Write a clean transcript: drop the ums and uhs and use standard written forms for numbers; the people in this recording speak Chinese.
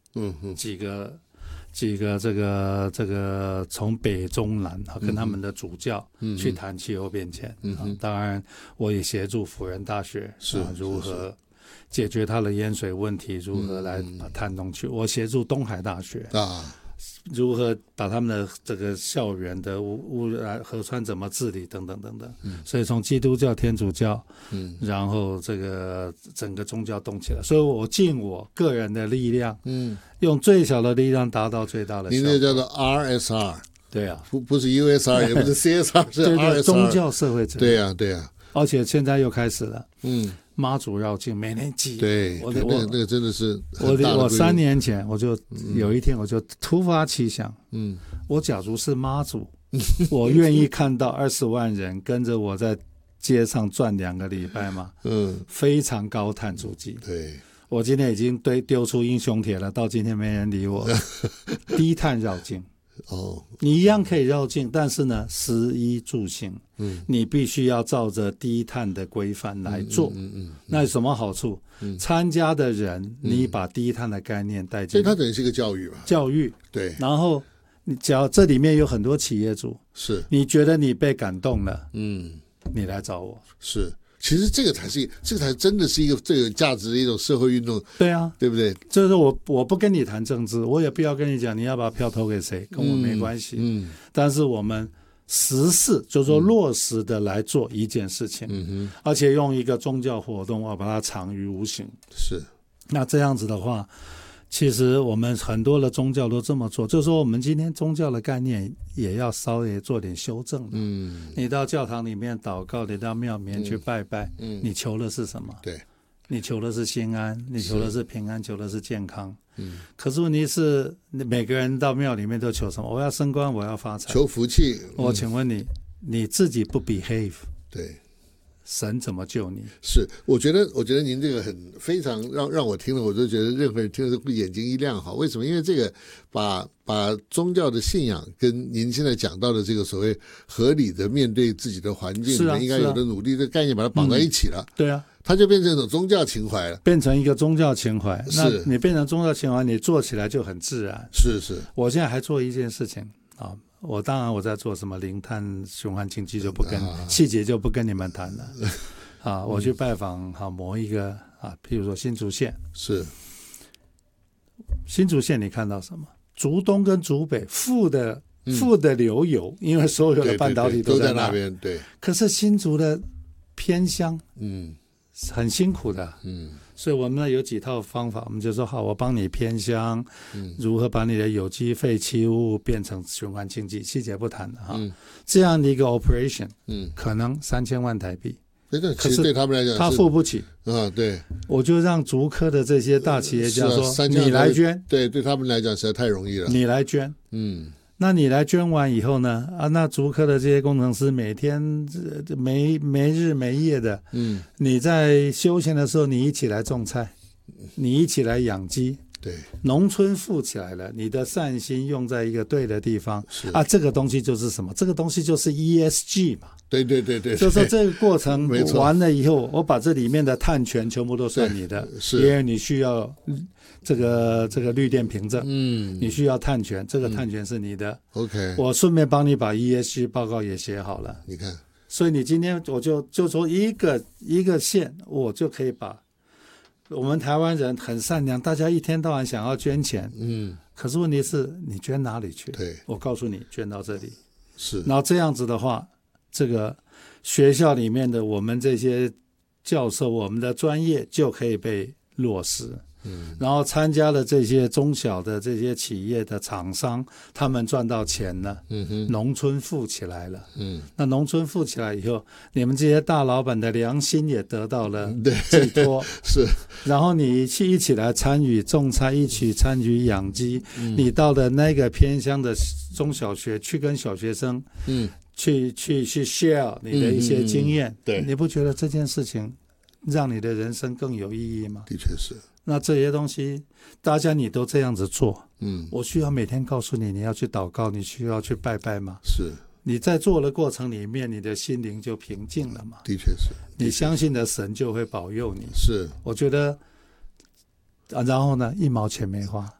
几个这个从北中南跟他们的主教去谈气候变迁。当然我也协助辅仁大学如何解决它的淹水问题，如何来谈东区。我协助东海大学如何把他们的这个校园的污染河川怎么治理等等等等。所以从基督教、天主教，然后这个整个宗教动起来，所以我尽我个人的力量，用最小的力量达到最大的效果。 您那叫做 RSR。 对啊， 不是 USR 也不是 CSR 是 RSR， 宗教社会责任。 对啊， 而且现在又开始了，妈祖绕境每年祭。 对，那个真的是很大的我3年前我就有一天我就突发奇想，我假如是妈祖，我愿意看到20万人跟着我在街上转2个礼拜吗？非常高碳足迹。 对， 我今天已经丢出英雄帖了，到今天没人理我。低碳绕境。你一样可以绕境，但是呢，食衣住行，你必须要照着低碳的规范来做。那有什么好处？参加的人，你把低碳的概念带进， 所以它等于是一个教育吧？教育，对。 然后，只要这里面有很多企业主， 是你觉得你被感动了，你来找我。 是。其实这个才真的是一个最有价值的一种社会运动。对啊，对不对？ 就是我不跟你谈政治，我也不要跟你讲你要把票投给谁，跟我没关系。但是我们实事，就是说落实的来做一件事情，而且用一个宗教活动，我把它藏于无形。是。那这样子的话，其实我们很多的宗教都这么做，就是说我们今天宗教的概念也要稍微做点修正。你到教堂里面祷告，你到庙里面去拜拜，你求的是什么？对，你求的是心安，你求的是平安，求的是健康。可是问题是，每个人到庙里面都求什么？我要升官，我要发财， 求福气。 我请问你，你自己不 behave， 对， 神怎么救你？ 是，我觉得您这个非常让我听了，我就觉得任何人听了都眼睛一亮。好，为什么？因为这个把宗教的信仰跟您现在讲到的这个所谓合理的面对自己的环境，应该有的努力的概念，把它绑在一起了。对啊，它就变成一种宗教情怀了， 变成一个宗教情怀。那你变成宗教情怀，你做起来就很自然。是。我现在还做一件事情啊。当然我在做什么零碳循环经济就不跟细节就不跟你们谈了我去拜访某一个譬如说新竹县。是。新竹县你看到什么？竹东跟竹北富的流油，因为所有的半导体都在那边。对。可是新竹的偏乡很辛苦的。所以我们呢有几套方法，我们就说好，我帮你偏乡，如何把你的有机废弃物变成循环经济，细节不谈的这样的一个 operation，可能3000万台币， 可是对他们来讲他付不起对， 我就让竹科的这些大企业家说，你来捐， 对他们来讲实在太容易了， 你来捐，那你来捐完以后呢？那竹科的这些工程师每天没日没夜的，你在休闲的时候，你一起来种菜，你一起来养鸡，对，农村富起来了，你的善心用在一个对的地方这个东西就是什么？这个东西就是 ESG 嘛。对，就是说这个过程完了以后，我把这里面的碳权全部都算你的，因为你需要这个绿电凭证，你需要碳权，这个碳权是你的。OK， 我顺便帮你把 ESG 报告也写好了。你看，所以你今天我就说一个县，我就可以把我们台湾人很善良，大家一天到晚想要捐钱，可是问题是你捐哪里去？对，我告诉你，捐到这里。是，然后这样子的话，这个学校里面的我们这些教授，我们的专业就可以被落实。然后参加了这些中小的这些企业的厂商，他们赚到钱了，农村富起来了，那农村富起来以后，你们这些大老板的良心也得到了寄托，是。然后你一起来参与种菜，一起参与养鸡，你到了那个偏乡的中小学去跟小学生，去 share 你的一些经验，对，你不觉得这件事情让你的人生更有意义吗？的确是。那这些东西大家你都这样子做，我需要每天告诉你，你要去祷告，你需要去拜拜吗？是。你在做的过程里面，你的心灵就平静了嘛？的确是。你相信的神就会保佑你。是。我觉得然后呢，1毛钱没花。